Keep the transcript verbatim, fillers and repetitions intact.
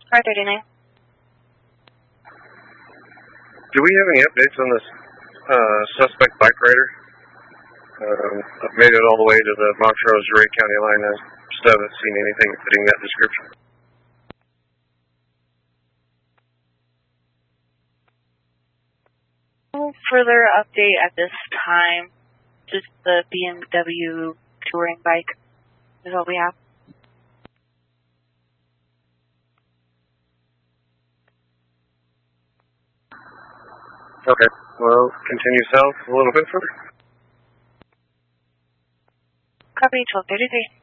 Car thirty-nine. Do we have any updates on this uh, suspect bike rider? Um, I've made it all the way to the Montrose-Ray County line. I still haven't seen anything fitting that description. No further update at this time. Just the B M W touring bike is all we have. Okay, well, continue south a little bit further. Copy, twelve thirty-three.